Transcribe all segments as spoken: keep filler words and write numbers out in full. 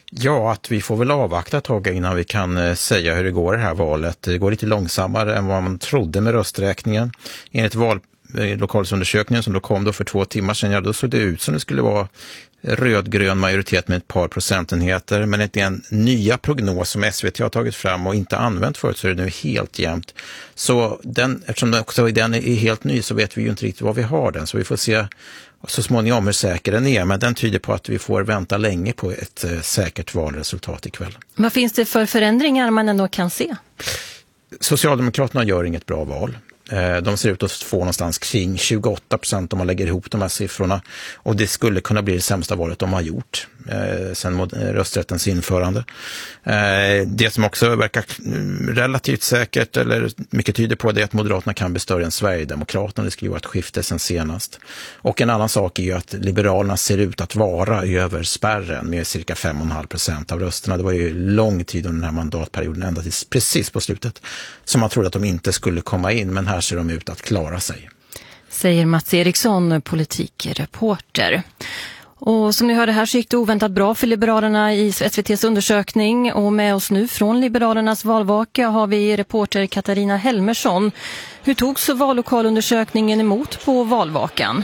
Ja, att vi får väl avvakta ett tag innan vi kan säga hur det går i det här valet. Det går lite långsammare än vad man trodde med rösträkningen. Enligt vallokalsundersökningen som då kom då för två timmar sedan, ja, då såg det ut som det skulle vara rödgrön majoritet med ett par procentenheter. Men enligt den nya prognos som S V T har tagit fram och inte använt förut så är det nu helt jämnt. Så den, eftersom den, också, den är helt ny så vet vi ju inte riktigt vad vi har den. Så vi får se så småningom hur säker den är, men den tyder på att vi får vänta länge på ett eh, säkert valresultat ikväll. Vad finns det för förändringar man ändå kan se? Socialdemokraterna gör inget bra val. De ser ut att få någonstans kring tjugoåtta procent om man lägger ihop de här siffrorna. Och det skulle kunna bli det sämsta valet de har gjort eh, sedan rösträttens införande. Eh, det som också verkar relativt säkert, eller mycket tyder på det, är att Moderaterna kan bli större än Sverigedemokraterna. Det skulle vara ett skifte sen senast. Och en annan sak är ju att Liberalerna ser ut att vara över spärren med cirka fem komma fem procent av rösterna. Det var ju lång tid under den här mandatperioden, ända till precis på slutet, som man trodde att de inte skulle komma in, men här ser de ut att klara sig. Säger Mats Eriksson, politikreporter. Och som ni hörde här så gick det oväntat bra för Liberalerna i S V T:s undersökning. Och med oss nu från Liberalernas valvaka har vi reporter Katarina Helmersson. Hur togs vallokalundersökningen emot på valvakan?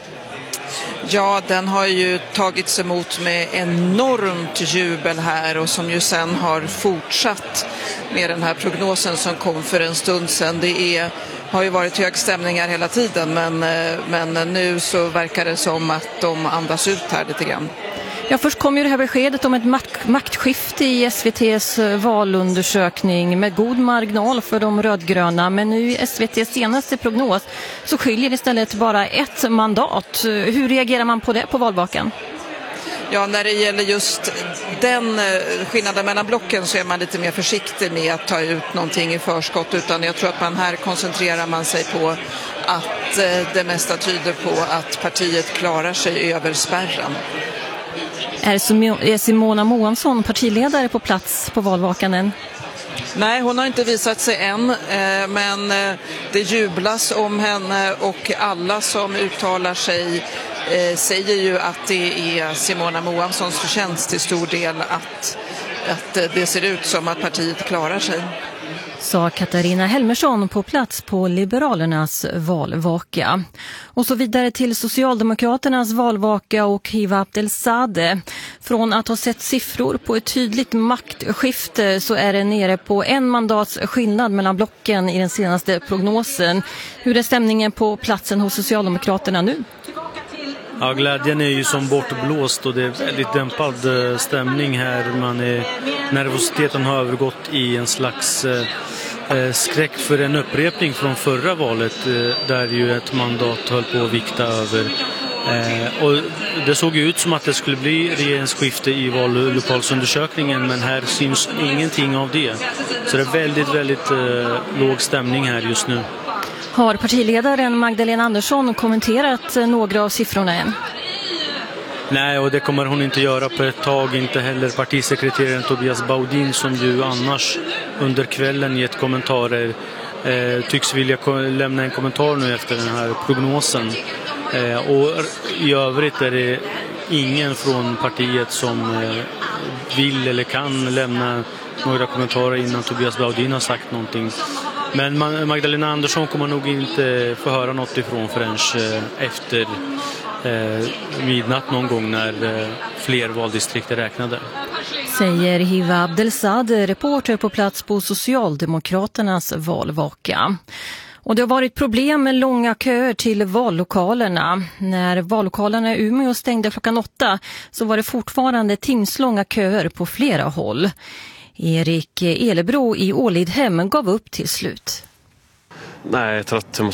Ja, den har ju tagits emot med enormt jubel här och som ju sen har fortsatt med den här prognosen som kom för en stund sedan. Det är, har ju varit hög stämningar hela tiden, men, men nu så verkar det som att de andas ut här lite grann. Ja, först kom ju det här beskedet om ett mak- maktskifte i S V T:s valundersökning med god marginal för de rödgröna. Men nu i S V T:s senaste prognos så skiljer istället bara ett mandat. Hur reagerar man på det på valvakan? Ja, när det gäller just den skillnaden mellan blocken så är man lite mer försiktig med att ta ut någonting i förskott, utan jag tror att man här koncentrerar man sig på att det mesta tyder på att partiet klarar sig över spärren. Är Simona Moansson partiledare på plats på valvakan än? Nej, hon har inte visat sig än, men det jublas om henne och alla som uttalar sig säger ju att det är Simona Moanssons förtjänst till stor del att, att det ser ut som att partiet klarar sig. Sa Katarina Helmersson på plats på Liberalernas valvaka. Och så vidare till Socialdemokraternas valvaka och Hiva Abdelzadeh. Från att ha sett siffror på ett tydligt maktskifte så är det nere på en mandats skillnad mellan blocken i den senaste prognosen. Hur är stämningen på platsen hos Socialdemokraterna nu? Ja, glädjen är ju som bortblåst och det är väldigt dämpad stämning här. Man är, nervositeten har övergått i en slags eh, skräck för en upprepning från förra valet eh, där ju ett mandat höll på att vikta över. Eh, och det såg ju ut som att det skulle bli regeringsskifte i vallokalsundersökningen, men här syns ingenting av det. Så det är väldigt, väldigt eh, låg stämning här just nu. Har partiledaren Magdalena Andersson kommenterat några av siffrorna än? Nej, och det kommer hon inte göra på ett tag, inte heller partisekreteraren Tobias Baudin, som ju annars under kvällen gett kommentarer, eh, tycks vilja ko- lämna en kommentar nu efter den här prognosen. Eh, och i övrigt är det ingen från partiet som eh, vill eller kan lämna några kommentarer innan Tobias Baudin har sagt någonting. Men Magdalena Andersson kommer nog inte få höra något ifrån förrän efter eh, midnatt någon gång när eh, fler valdistrikt är räknade. Säger Hiva Abdelzadeh, reporter på plats på Socialdemokraternas valvaka. Och det har varit problem med långa köer till vallokalerna. När vallokalerna i Umeå stängde klockan åtta så var det fortfarande timslånga köer på flera håll. Erik Elebro i Ålidhem gav upp till slut. Nej, jag tror att jag